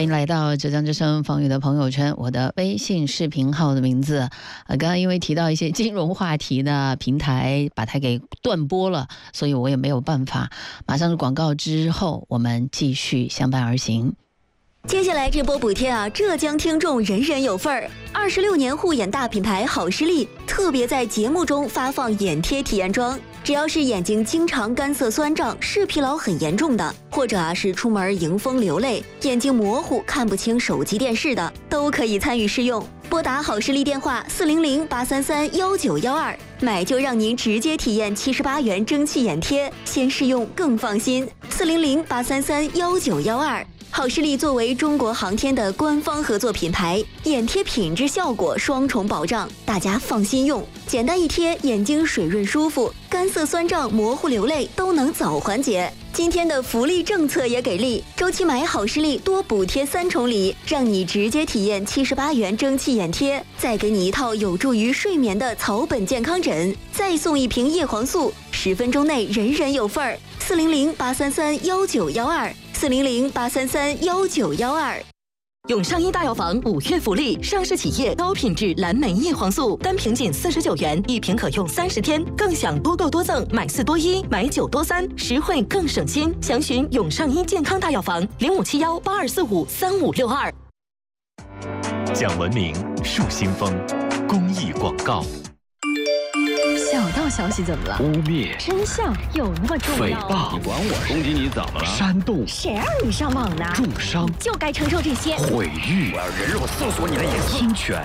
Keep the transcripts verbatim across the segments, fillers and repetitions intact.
迎来到浙江之声方宇的朋友圈，我的微信视频号的名字，呃，刚刚因为提到一些金融话题呢，平台把它给断播了，所以我也没有办法。马上是广告之后，我们继续相伴而行。 接下来这波补贴啊，浙江听众人人有份儿。二十六年护眼大品牌好视力特别在节目中发放眼贴体验装，只要是眼睛经常干涩酸胀、视疲劳很严重的，或者啊是出门迎风流泪、眼睛模糊看不清手机电视的，都可以参与试用。拨打好视力电话四零零八三三幺九幺二，买就让您直接体验七十八元蒸汽眼贴，先试用更放心。四零零八三三幺九幺二。好视力作为中国航天的官方合作品牌，眼贴品质效果双重保障，大家放心用。简单一贴，眼睛水润舒服，干涩酸胀、模糊流泪都能早缓解。今天的福利政策也给力，周期买好视力多补贴三重礼，让你直接体验七十八元蒸汽眼贴，再给你一套有助于睡眠的草本健康枕，再送一瓶叶黄素，十分钟内人人有份儿。四零零八三三幺九幺二。四零零八三三幺九幺二。 永上医大药房五月福利，上市企业高品质蓝莓叶黄素，单瓶仅四十九元，一瓶可用三十天，更享多购多赠，买四多一，买九多三，实惠更省心。详询永上医健康大药房零五七幺八二四五三五六二。 讲文明树新风，公益广告。 小道消息怎么了？ 污蔑、 真相有那么重要？ 诽谤，你管我攻击你怎么了？煽动， 谁让你上网呢？ 重伤， 就该承受这些。 毁誉， 我要人肉搜索你的隐私。 侵权，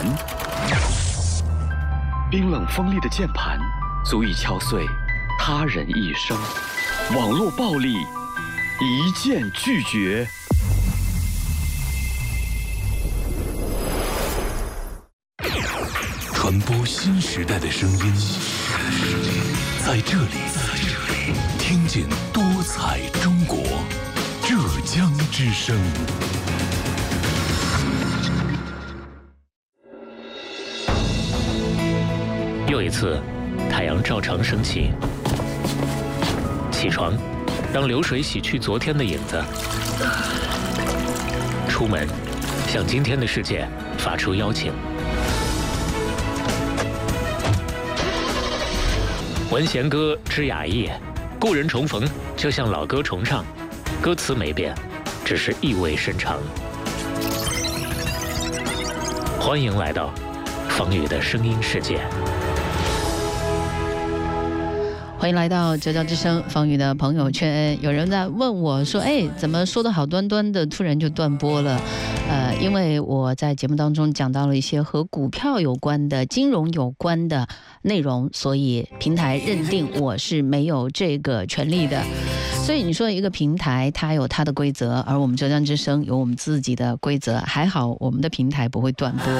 冰冷锋利的键盘，足以敲碎他人一生。网络暴力，一键拒绝。 传播新时代的声音，在这里，听见多彩中国，浙江之声。 又一次，太阳照常升起。起床，让流水洗去昨天的影子。出门，向今天的世界发出邀请。闻弦歌知雅意，故人重逢就像老歌重唱，歌词没变，只是意味深长。欢迎来到方宇的声音世界。 欢迎来到浙江之声方宇的朋友圈。有人在问我说：“哎，怎么说的好端端的，突然就断播了？”呃，因为我在节目当中讲到了一些和股票有关的、金融有关的内容，所以平台认定我是没有这个权利的。所以你说一个平台它有它的规则，而我们浙江之声有我们自己的规则，还好我们的平台不会断播。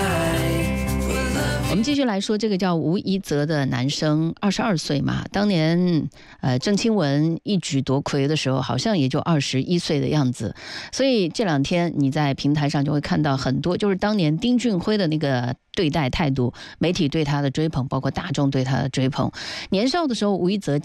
我们继续来说这个叫吴一泽的男生，二十二岁嘛，当年呃郑钦文一举夺魁的时候，好像也就二十一岁的样子，所以这两天你在平台上就会看到很多，就是当年丁俊晖的那个对待态度，媒体对他的追捧，包括大众对他的追捧。年少的时候，吴一泽